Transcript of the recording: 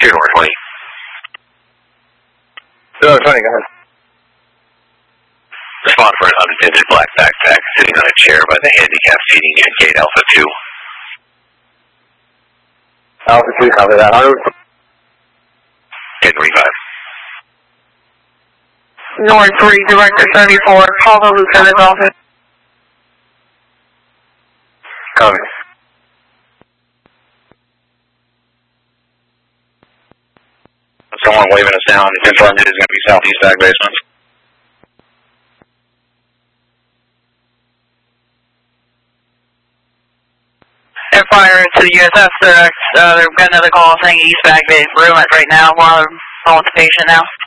North 20. North 20, go ahead. Respond for an unattended black backpack sitting on a chair by the handicap seating at gate Alpha 2. Alpha 2, copy that. 1035. North 3, Director 34, call the Lieutenant's office. Copy. Someone waving us down. Confirmed it is going to be southeast back basement. They're firing to the USF, sir. They've got another call saying East Back Bay room right now while they're calling the patient now.